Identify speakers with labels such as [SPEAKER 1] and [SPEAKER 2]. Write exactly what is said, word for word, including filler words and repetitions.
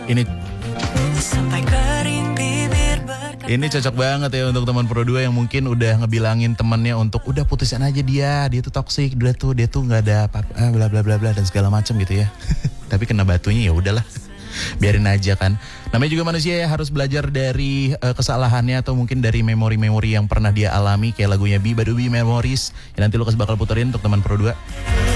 [SPEAKER 1] Ini Ini cocok banget ya untuk teman Pro dua yang mungkin udah ngebilangin temannya untuk udah putusin aja dia, dia tuh toksik, dia tuh dia tuh nggak ada apa-apa, bla bla bla bla dan segala macam gitu ya. Tapi kena batunya ya udahlah, biarin aja kan. Namanya juga manusia ya, harus belajar dari uh, kesalahannya atau mungkin dari memori-memori yang pernah dia alami, kayak lagunya Biba Dubi Memories yang nanti Lukas bakal puterin untuk teman Pro dua.